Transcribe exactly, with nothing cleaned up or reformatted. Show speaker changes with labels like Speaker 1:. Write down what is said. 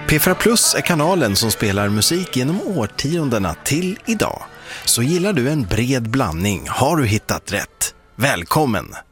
Speaker 1: P fyra Plus är kanalen som spelar musik genom årtiondena till idag. Så gillar du en bred blandning har du hittat rätt. Välkommen!